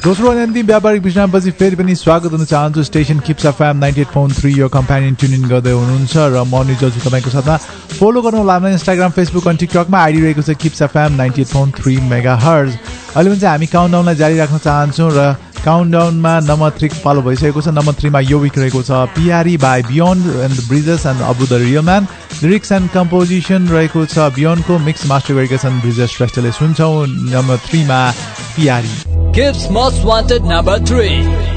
दोस्रो अनि अन्तिम व्यापारिक विश्रामपछि फेरि पनि स्वागत गर्न चाहन्छु स्टेसन किप्स एफएम 98.3 यो कम्प्यानियन ट्युन इन गर्दै हुनुहुन्छ र म निजल छु तपाईँको साथमा। फलो गर्नु होला हाम्रो इन्स्टाग्राम फेसबुक अनि टिकटकमा आइडी रहेको छ किप्स एफएम 98.3 मेगाहर्ज। अहिले पनि चाहिँ हामी काउन्टडाउनलाई जारी राख्न चाहन्छौँ र काउन्टडाउनमा नम्बर 3 को पालो भइसकेको छ। नम्बर 3 मा यो विक रहेको छ पिआरई by beyond and the bridges and Abu the real man. Lyrics and composition रहेको छ बियोन्डको, मिक्स मास्टर गरेका छन् ब्रिजेस श्रेष्ठले। सुन्छौँ नम्बर 3 मा पिआरई। Kids Most Wanted number 3.